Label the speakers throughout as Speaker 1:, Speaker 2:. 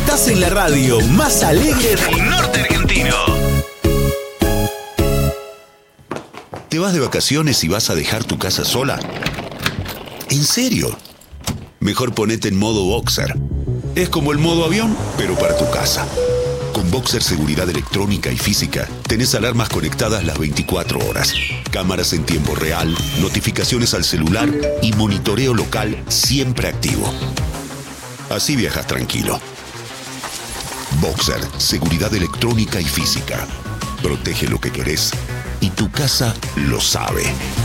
Speaker 1: Estás en la radio más alegre del norte argentino.
Speaker 2: ¿Te vas de vacaciones y vas a dejar tu casa sola? ¿En serio? Mejor ponete en modo Boxer. Es como el modo avión, pero para tu casa. Con Boxer Seguridad Electrónica y Física, tenés alarmas conectadas las 24 horas, cámaras en tiempo real, notificaciones al celular y monitoreo local siempre activo. Así viajas tranquilo. Boxer Seguridad Electrónica y Física. Protege lo que querés y tu casa lo sabe.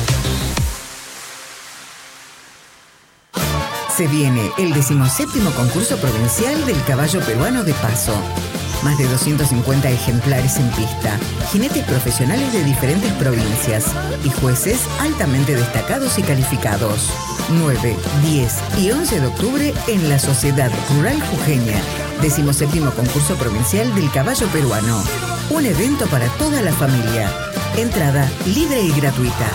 Speaker 3: Se viene el 17º concurso provincial del caballo peruano de paso. Más de 250 ejemplares en pista, jinetes profesionales de diferentes provincias y jueces altamente destacados y calificados. 9, 10 y 11 de octubre en la Sociedad Rural Jujeña. 17º concurso provincial del caballo peruano. Un evento para toda la familia. Entrada libre y gratuita.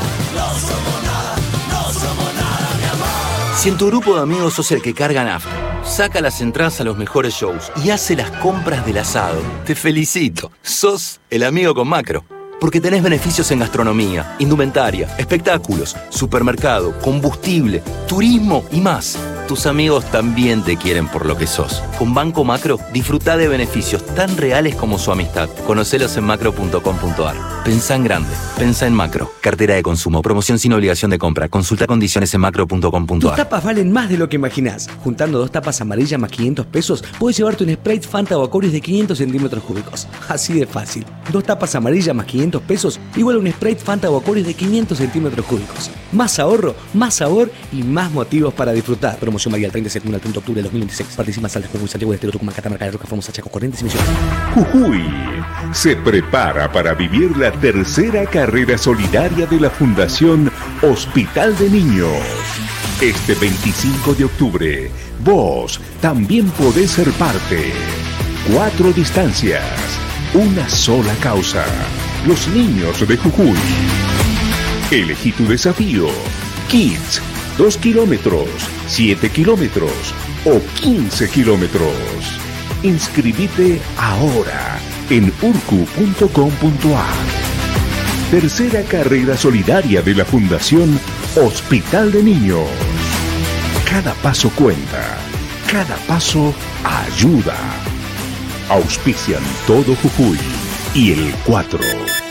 Speaker 4: Si en tu grupo de amigos sos el que carga nafta, saca las entradas a los mejores shows y hace las compras del asado, te felicito. Sos el amigo con Macro. Porque tenés beneficios en gastronomía, indumentaria, espectáculos, supermercado, combustible, turismo y más. Tus amigos también te quieren por lo que sos. Con Banco Macro, disfrutá de beneficios tan reales como su amistad. Conocelos en macro.com.ar. Pensá en grande. Pensá en Macro. Cartera de consumo. Promoción sin obligación de compra. Consulta condiciones en macro.com.ar.
Speaker 5: Tus tapas valen más de lo que imaginás. Juntando 2 tapas amarillas más 500 pesos, puedes llevarte un Sprite Fanta o Aquarius de 500 centímetros cúbicos. Así de fácil. 2 tapas amarillas más 500 pesos, igual a un Sprite Fanta o Aquarius de 500 centímetros cúbicos. Más ahorro, más sabor y más motivos para disfrutar. Promoción válida del 30 de septiembre al 30 de octubre de 2026. Participan Saltas, Jujuy, Santiago de Estero, Tucumán, Catamarca, de Roca, Formosa, Chaco, Corrientes y Misiones.
Speaker 6: Jujuy se prepara para vivir la tercera carrera solidaria de la Fundación Hospital de Niños. Este 25 de octubre, vos también podés ser parte. 4 distancias, una sola causa. Los niños de Jujuy. Elegí tu desafío. Kids, 2 kilómetros, 7 kilómetros o 15 kilómetros. Inscribite ahora en urcu.com.ar. Tercera carrera solidaria de la Fundación Hospital de Niños. Cada paso cuenta. Cada paso ayuda. Auspician todo Jujuy y el 4.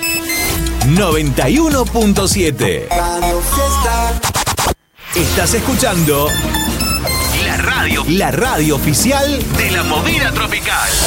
Speaker 1: 91.7. Estás escuchando la radio oficial de la movida tropical.